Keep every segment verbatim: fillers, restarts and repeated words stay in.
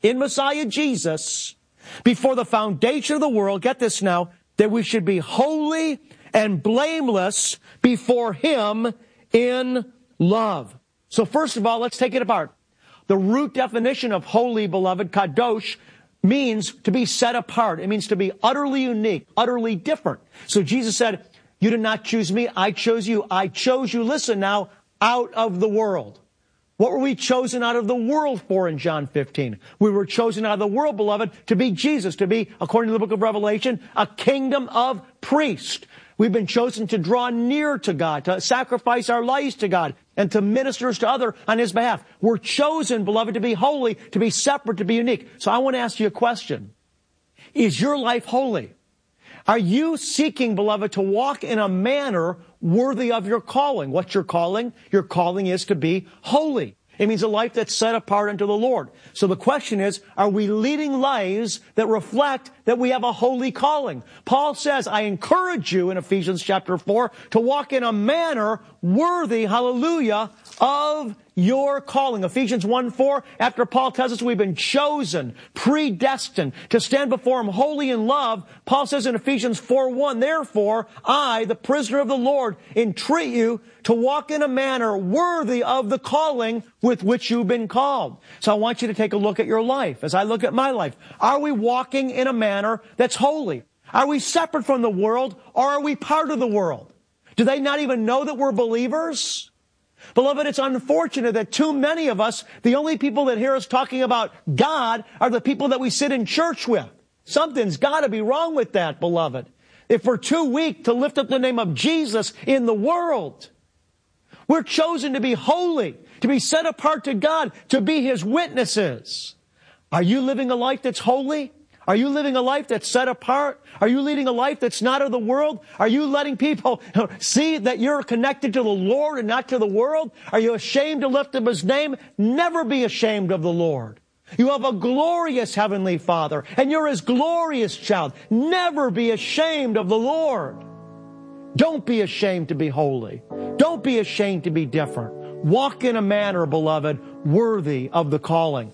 in Messiah Jesus before the foundation of the world, get this now, that we should be holy and blameless before Him in love. So first of all, let's take it apart. The root definition of holy, beloved, kadosh, means to be set apart. It means to be utterly unique, utterly different. So Jesus said, you did not choose me, I chose you. I chose you, listen now, out of the world. What were we chosen out of the world for in John fifteen? We were chosen out of the world, beloved, to be Jesus, to be, according to the book of Revelation, a kingdom of priests. We've been chosen to draw near to God, to sacrifice our lives to God, and to minister to others on His behalf. We're chosen, beloved, to be holy, to be separate, to be unique. So I want to ask you a question. Is your life holy? Are you seeking, beloved, to walk in a manner worthy of your calling? What's your calling? Your calling is to be holy. It means a life that's set apart unto the Lord. So the question is, are we leading lives that reflect that we have a holy calling? Paul says, I encourage you in Ephesians chapter four to walk in a manner worthy, hallelujah, of your calling. Ephesians one four, after Paul tells us we've been chosen, predestined to stand before Him holy in love, Paul says in Ephesians four one, therefore, I, the prisoner of the Lord, entreat you to walk in a manner worthy of the calling with which you've been called. So I want you to take a look at your life. As I look at my life, are we walking in a manner that's holy? Are we separate from the world, or are we part of the world? Do they not even know that we're believers? Beloved, it's unfortunate that too many of us, the only people that hear us talking about God are the people that we sit in church with. Something's got to be wrong with that, beloved. If we're too weak to lift up the name of Jesus in the world, we're chosen to be holy, to be set apart to God, to be His witnesses. Are you living a life that's holy? Are you living a life that's set apart? Are you leading a life that's not of the world? Are you letting people see that you're connected to the Lord and not to the world? Are you ashamed to lift up His name? Never be ashamed of the Lord. You have a glorious Heavenly Father, and you're His glorious child. Never be ashamed of the Lord. Don't be ashamed to be holy. Don't be ashamed to be different. Walk in a manner, beloved, worthy of the calling.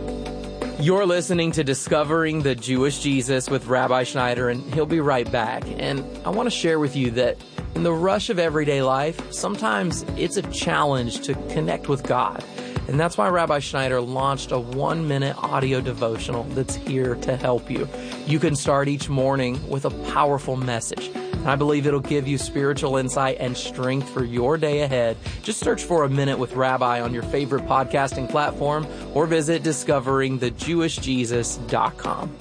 You're listening to Discovering the Jewish Jesus with Rabbi Schneider, and he'll be right back. And I want to share with you that in the rush of everyday life, sometimes it's a challenge to connect with God. And that's why Rabbi Schneider launched a one-minute audio devotional that's here to help you. You can start each morning with a powerful message. I believe it'll give you spiritual insight and strength for your day ahead. Just search for A Minute with Rabbi on your favorite podcasting platform or visit discovering the jewish jesus dot com.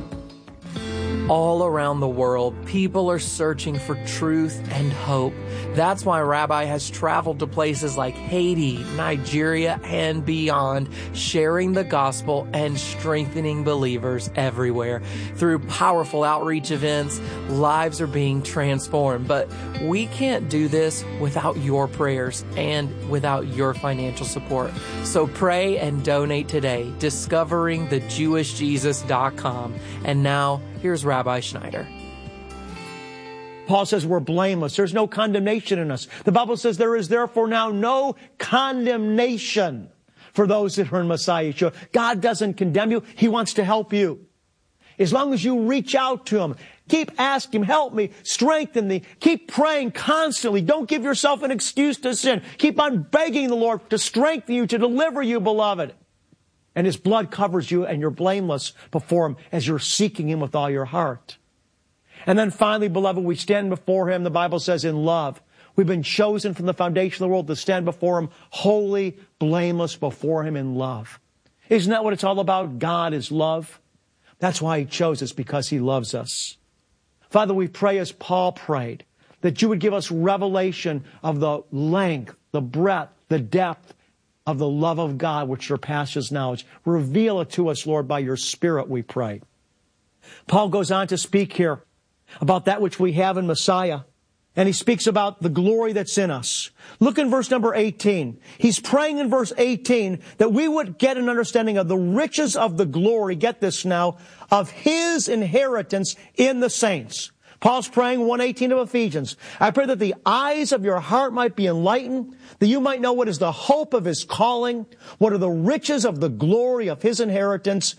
All around the world, people are searching for truth and hope. That's why Rabbi has traveled to places like Haiti, Nigeria, and beyond, sharing the gospel and strengthening believers everywhere. Through powerful outreach events, lives are being transformed. But we can't do this without your prayers and without your financial support. So pray and donate today, discovering the jewish jesus dot com. And now, here's Rabbi Schneider. Paul says we're blameless. There's no condemnation in us. The Bible says there is therefore now no condemnation for those that are in Messiah Yeshua. God doesn't condemn you. He wants to help you. As long as you reach out to Him, keep asking Him, help me, strengthen me, keep praying constantly. Don't give yourself an excuse to sin. Keep on begging the Lord to strengthen you, to deliver you, beloved. And His blood covers you, and you're blameless before Him as you're seeking Him with all your heart. And then finally, beloved, we stand before Him, the Bible says, in love. We've been chosen from the foundation of the world to stand before Him, holy, blameless before Him in love. Isn't that what it's all about? God is love. That's why He chose us, because He loves us. Father, we pray as Paul prayed, that You would give us revelation of the length, the breadth, the depth of the love of God which surpasses knowledge. Reveal it to us, Lord, by Your Spirit, we pray. Paul goes on to speak here about that which we have in Messiah. And he speaks about the glory that's in us. Look in verse number eighteen. He's praying in verse eighteen that we would get an understanding of the riches of the glory, get this now, of His inheritance in the saints. Paul's praying, one eighteen of Ephesians. I pray that the eyes of your heart might be enlightened, that you might know what is the hope of His calling, what are the riches of the glory of His inheritance